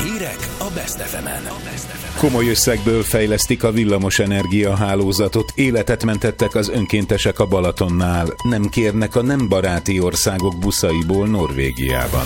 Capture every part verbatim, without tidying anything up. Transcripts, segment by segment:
Hírek a Best ef emen. Komoly összegből fejlesztik a villamosenergia hálózatot, életet mentettek az önkéntesek a Balatonnál, nem kérnek a nem baráti országok buszaiból Norvégiában.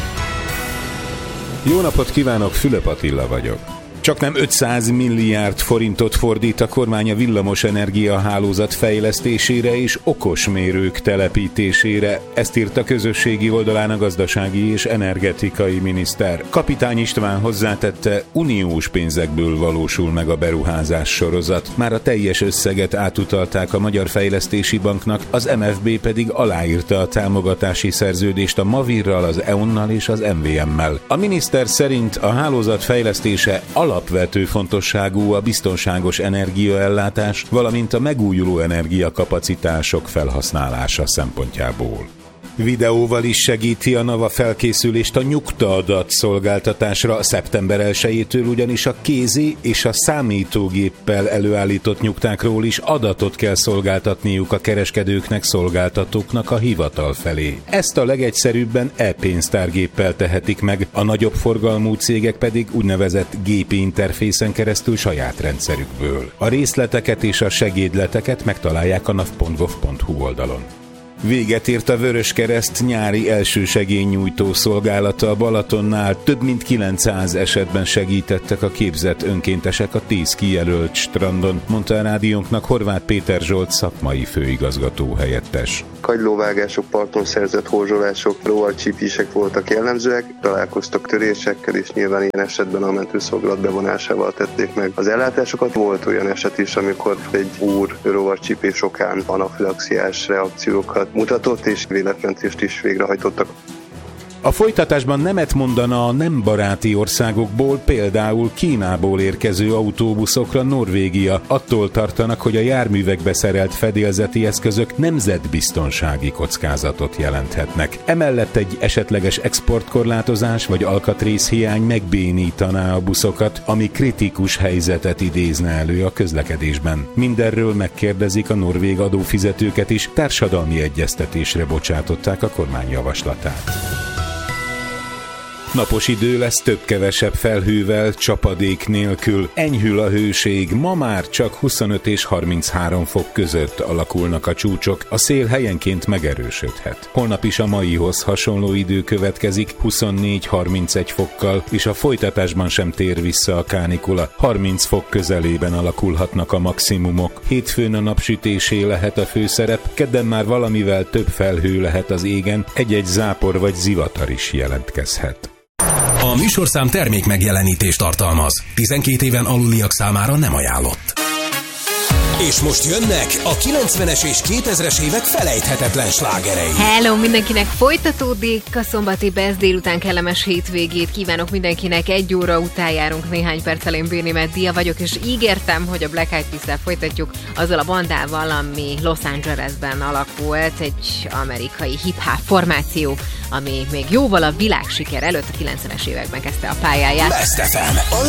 Jó napot kívánok, Fülöp Attila vagyok. Csaknem ötszáz milliárd forintot fordít a kormány a villamosenergia hálózat fejlesztésére és okosmérők telepítésére. Ezt írt a közösségi oldalán a gazdasági és energetikai miniszter. Kapitány István hozzátette, uniós pénzekből valósul meg a beruházás sorozat. Már a teljes összeget átutalták a Magyar Fejlesztési Banknak, az em ef bé pedig aláírta a támogatási szerződést a Mavirral, az é o en-nal és az em vé em-mel. A miniszter szerint a hálózat fejlesztése alapvető fontosságú a biztonságos energiaellátás, valamint a megújuló energiakapacitások felhasználása szempontjából. Videóval is segíti a NAVA felkészülést a nyugtaadat szolgáltatásra. Szeptember elsejétől ugyanis a kézi és a számítógéppel előállított nyugtákról is adatot kell szolgáltatniuk a kereskedőknek, szolgáltatóknak a hivatal felé. Ezt a legegyszerűbben e-pénztárgéppel tehetik meg, a nagyobb forgalmú cégek pedig úgynevezett gépi interfészen keresztül saját rendszerükből. A részleteket és a segédleteket megtalálják a nav pont gov pont hu oldalon. Véget ért a Vöröskereszt nyári elsősegélynyújtó szolgálata a Balatonnál. Több mint kilencszáz esetben segítettek a képzett önkéntesek a tíz kijelölt strandon, mondta a rádiónknak Horváth Péter Zsolt szakmai főigazgató helyettes. Kagylóvágások, parton szerzett horzsolások, rovarcsípések voltak jellemzőek, találkoztak törésekkel, és nyilván ilyen esetben a mentőszolgálat bevonásával tették meg az ellátásokat. Volt olyan eset is, amikor egy úr rovarcsípés okán anafilaxiás reakciókat mutatott, és életmentést is végrehajtottak. A folytatásban nemet mondana a nem baráti országokból, például Kínából érkező autóbuszokra Norvégia. Attól tartanak, hogy a járművekbe szerelt fedélzeti eszközök nemzetbiztonsági kockázatot jelenthetnek. Emellett egy esetleges exportkorlátozás vagy alkatrészhiány megbénítaná a buszokat, ami kritikus helyzetet idézne elő a közlekedésben. Mindenről megkérdezik a norvég adófizetőket is, társadalmi egyeztetésre bocsátották a kormány javaslatát. Napos idő lesz, több-kevesebb felhővel, csapadék nélkül. Enyhül a hőség, ma már csak huszonöt és harminchárom fok között alakulnak a csúcsok, a szél helyenként megerősödhet. Holnap is a maihoz hasonló idő következik, huszonnégy-harmincegy fokkal, és a folytatásban sem tér vissza a kánikula. harminc fok közelében alakulhatnak a maximumok. Hétfőn a napsütésé lehet a főszerep, kedden már valamivel több felhő lehet az égen, egy-egy zápor vagy zivatar is jelentkezhet. A műsorszám termék megjelenítést tartalmaz. tizenkét éven aluliak számára nem ajánlott. És most jönnek a kilencvenes és kétezres évek felejthetetlen slágerei. Hello, mindenkinek folytatódik a szombati Best délután, kellemes hétvégét kívánok mindenkinek. Egy óra után járunk néhány perccel, én Béni Meddia vagyok, és ígértem, hogy a Black Eyed Peas-szel folytatjuk azzal a bandával, ami Los Angelesben alakult, egy amerikai hip-hop formáció, ami még jóval a világsiker előtt a kilencvenes években kezdte a pályáját. Best ef em, a